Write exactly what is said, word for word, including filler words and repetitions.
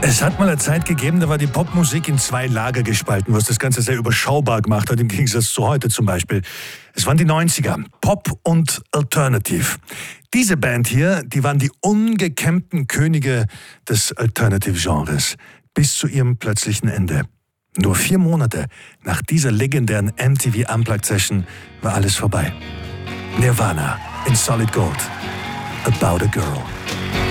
Es hat mal eine Zeit gegeben, da war die Popmusik in zwei Lager gespalten, was das Ganze sehr überschaubar gemacht hat, im Gegensatz zu heute zum Beispiel. Es waren die neunziger, Pop und Alternative. Diese Band hier, die waren die ungekämmten Könige des Alternative-Genres, bis zu ihrem plötzlichen Ende. Nur vier Monate nach dieser legendären M T V Unplugged Session war alles vorbei. Nirvana in Solid Gold. About a Girl.